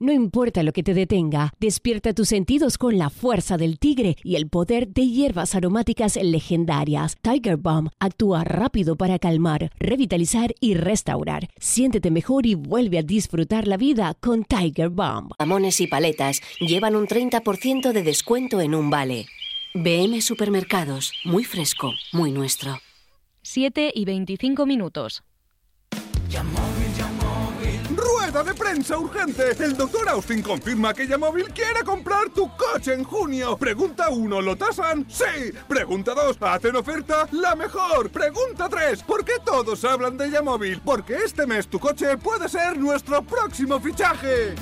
No importa lo que te detenga, despierta tus sentidos con la fuerza del tigre y el poder de hierbas aromáticas legendarias. Tiger Balm actúa rápido para calmar, revitalizar y restaurar. Siéntete mejor y vuelve a disfrutar la vida con Tiger Balm. Jamones y paletas llevan un 30% de descuento en un vale. BM Supermercados, muy fresco, muy nuestro. 7:25. ¡Rueda de prensa urgente! El doctor Austin confirma que Yamóvil quiere comprar tu coche en junio. Pregunta 1, ¿lo tasan? ¡Sí! Pregunta 2, ¿hacen oferta? ¡La mejor! Pregunta 3, ¿por qué todos hablan de Yamóvil? Porque este mes tu coche puede ser nuestro próximo fichaje.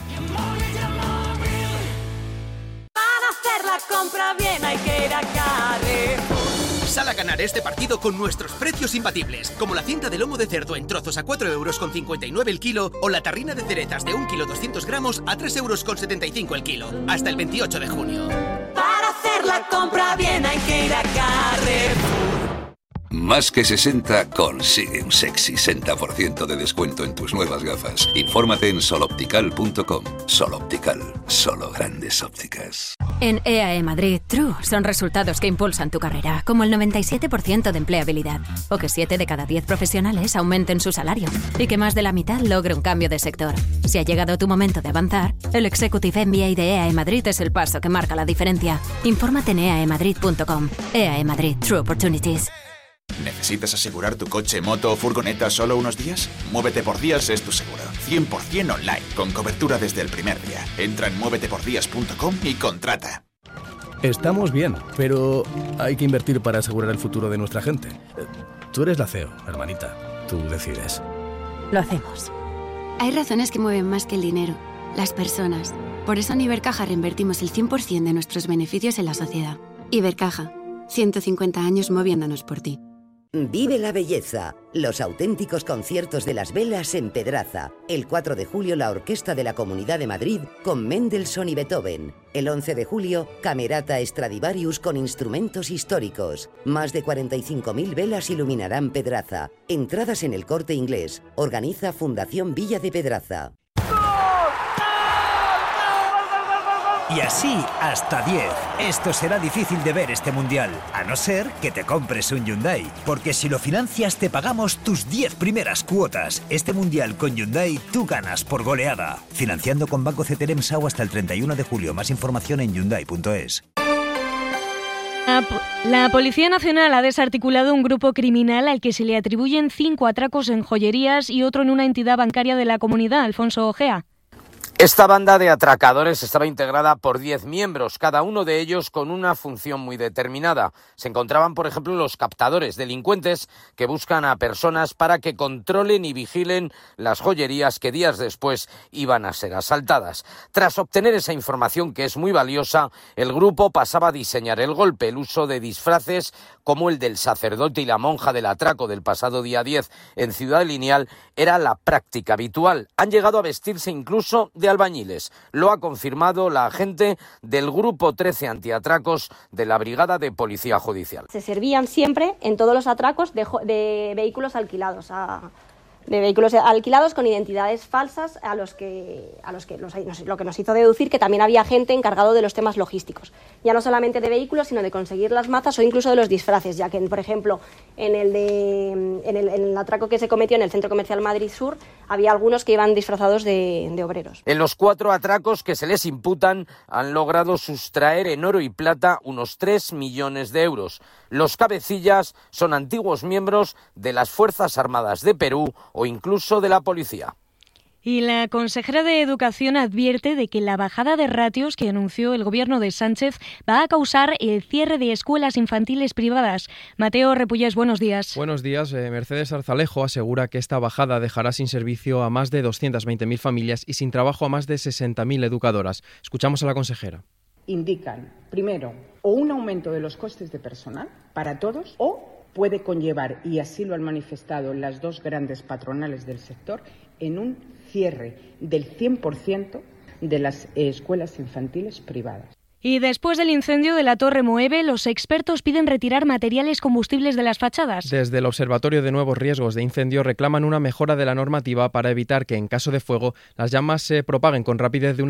Para hacer la compra bien hay que ir a Carrefour. Sal a ganar este partido con nuestros precios imbatibles, como la cinta de lomo de cerdo en trozos a 4,59 € el kilo o la tarrina de cerezas de 1 kilo 200 gramos a 3,75 € el kilo. Hasta el 28 de junio. Para hacer la compra bien hay que ir a Carrefour. Más que 60 consigue un sexy 60% de descuento en tus nuevas gafas. Infórmate en soloptical.com. Soloptical, solo grandes ópticas. En EAE Madrid, True son resultados que impulsan tu carrera, como el 97% de empleabilidad, o que 7 de cada 10 profesionales aumenten su salario, y que más de la mitad logre un cambio de sector. Si ha llegado tu momento de avanzar, el Executive MBA de EAE Madrid es el paso que marca la diferencia. Infórmate en eaemadrid.com. EAE Madrid, True Opportunities. ¿Necesitas asegurar tu coche, moto o furgoneta solo unos días? Muévete por Días es tu seguro. 100% online, con cobertura desde el primer día. Entra en muévetepordías.com y contrata. Estamos bien, pero hay que invertir para asegurar el futuro de nuestra gente. Tú eres la CEO, hermanita. Tú decides. Lo hacemos. Hay razones que mueven más que el dinero. Las personas. Por eso en Ibercaja reinvertimos el 100% de nuestros beneficios en la sociedad. Ibercaja. 150 años moviéndonos por ti. Vive la belleza. Los auténticos conciertos de las velas en Pedraza. El 4 de julio la Orquesta de la Comunidad de Madrid con Mendelssohn y Beethoven. El 11 de julio, Camerata Stradivarius con instrumentos históricos. Más de 45.000 velas iluminarán Pedraza. Entradas en El Corte Inglés. Organiza Fundación Villa de Pedraza. Y así hasta 10. Esto será difícil de ver este mundial, a no ser que te compres un Hyundai. Porque si lo financias te pagamos tus 10 primeras cuotas. Este mundial con Hyundai tú ganas por goleada. Financiando con Banco CTLM SAU hasta el 31 de julio. Más información en hyundai.es. La Policía Nacional ha desarticulado un grupo criminal al que se le atribuyen 5 atracos en joyerías y otro en una entidad bancaria de la comunidad. Alfonso Ojea. Esta banda de atracadores estaba integrada por 10 miembros, cada uno de ellos con una función muy determinada. Se encontraban, por ejemplo, los captadores, delincuentes que buscan a personas para que controlen y vigilen las joyerías que días después iban a ser asaltadas. Tras obtener esa información, que es muy valiosa, el grupo pasaba a diseñar el golpe. El uso de disfraces como el del sacerdote y la monja del atraco del pasado día 10 en Ciudad Lineal era la práctica habitual. Han llegado a vestirse incluso de albañiles. Lo ha confirmado la agente del Grupo 13 Antiatracos de la Brigada de Policía Judicial. Se servían siempre en todos los atracos de vehículos alquilados, con identidades falsas lo que nos hizo deducir que también había gente encargado de los temas logísticos, ya no solamente de vehículos, sino de conseguir las mazas o incluso de los disfraces, ya que, por ejemplo, en el atraco que se cometió en el Centro Comercial Madrid Sur había algunos que iban disfrazados de obreros. En los 4 atracos que se les imputan han logrado sustraer en oro y plata unos 3 millones de euros. Los cabecillas son antiguos miembros de las Fuerzas Armadas de Perú o incluso de la policía. Y la consejera de Educación advierte de que la bajada de ratios que anunció el gobierno de Sánchez va a causar el cierre de escuelas infantiles privadas. Mateo Repullés, buenos días. Buenos días. Mercedes Arzalejo asegura que esta bajada dejará sin servicio a más de 220.000 familias y sin trabajo a más de 60.000 educadoras. Escuchamos a la consejera. Indican, primero, o un aumento de los costes de personal para todos o puede conllevar, y así lo han manifestado las dos grandes patronales del sector, en un cierre del 100% de las escuelas infantiles privadas. Y después del incendio de la Torre Moeve, los expertos piden retirar materiales combustibles de las fachadas. Desde el Observatorio de Nuevos Riesgos de Incendio reclaman una mejora de la normativa para evitar que, en caso de fuego, las llamas se propaguen con rapidez de una